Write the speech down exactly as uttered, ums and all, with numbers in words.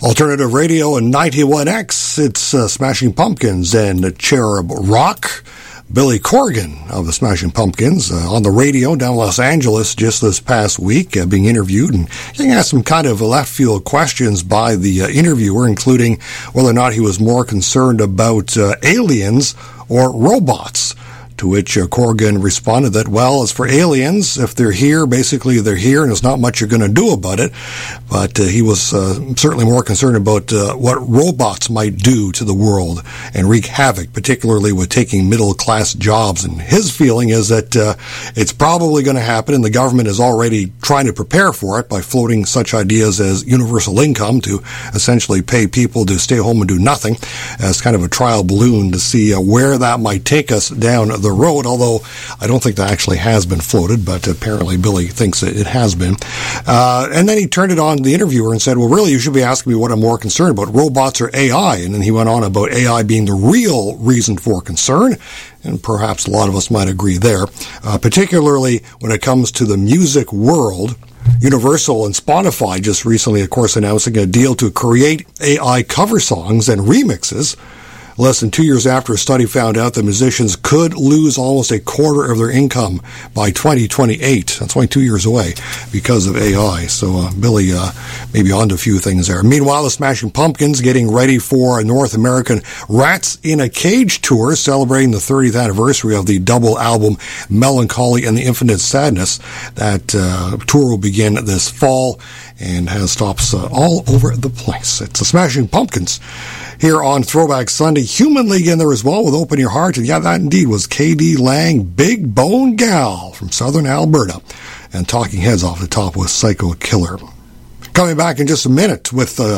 Alternative Radio and ninety-one X, it's uh, Smashing Pumpkins and Cherub Rock. Billy Corgan of the Smashing Pumpkins uh, on the radio down in Los Angeles just this past week, uh, being interviewed and getting asked some kind of left field questions by the uh, interviewer, including whether or not he was more concerned about uh, aliens or robots. To which uh, Corgan responded that, well, as for aliens, if they're here, basically they're here, and there's not much you're going to do about it. But uh, he was uh, certainly more concerned about uh, what robots might do to the world and wreak havoc, particularly with taking middle-class jobs. And his feeling is that uh, it's probably going to happen, and the government is already trying to prepare for it by floating such ideas as universal income to essentially pay people to stay home and do nothing as kind of a trial balloon to see uh, where that might take us down the road, although I don't think that actually has been floated, but apparently Billy thinks that it has been. Uh, and then he turned it on to the interviewer and said, well, really, you should be asking me what I'm more concerned about, robots or A I? And then he went on about A I being the real reason for concern, and perhaps a lot of us might agree there, uh, particularly when it comes to the music world. Universal and Spotify just recently, of course, announcing a deal to create A I cover songs and remixes. Less than two years after a study found out that musicians could lose almost a quarter of their income by twenty twenty-eight. That's only two years away because of A I. So uh, Billy uh, maybe onto a few things there. Meanwhile, the Smashing Pumpkins getting ready for a North American Rats in a Cage tour celebrating the thirtieth anniversary of the double album Melancholy and the Infinite Sadness. That uh, tour will begin this fall and has stops uh, all over the place. It's the Smashing Pumpkins here on Throwback Sunday. Human League in there as well with Open Your Heart. And yeah, that indeed was K D Lang, Big Bone Gal from Southern Alberta. And Talking Heads off the top with Psycho Killer. Coming back in just a minute with uh,